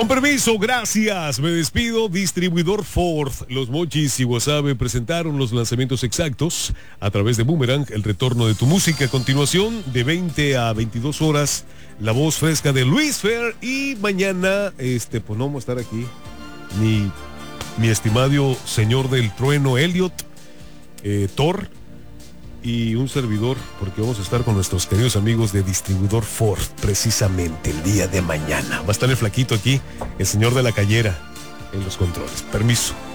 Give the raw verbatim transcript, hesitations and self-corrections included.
Con permiso, gracias. Me despido. Distribuidor Ford, Los Mochis y Wasabe presentaron los lanzamientos exactos a través de Boomerang, el retorno de tu música. A continuación, de veinte a veintidós horas, la voz fresca de Luis Fer. Y mañana, este, pues no vamos a estar aquí, ni mi estimado señor del trueno Elliot, eh, Thor y un servidor, porque vamos a estar con nuestros queridos amigos de Distribuidor Ford precisamente el día de mañana. Va a estar el flaquito aquí, el señor de la callera en los controles. Permiso.